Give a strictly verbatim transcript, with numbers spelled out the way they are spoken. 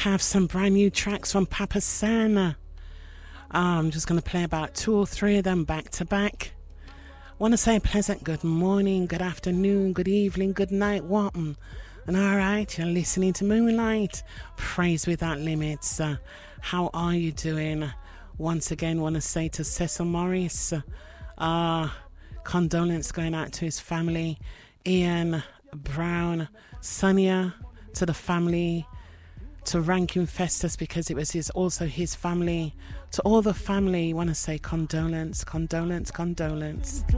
have some brand new tracks from Papa San. Uh, I'm just going to play about two or three of them back to back. Want to say a pleasant good morning, good afternoon, good evening, good night, what? And all right, you're listening to Moonlight, Praise Without Limits. Uh, how are you doing? Once again, want to say to Cecil Morris, uh, condolence going out to his family. Ian Brown, Sonia, to the family, to Rankin Festus, because it was his also his family. To all the family, want to say condolence, condolence, condolence.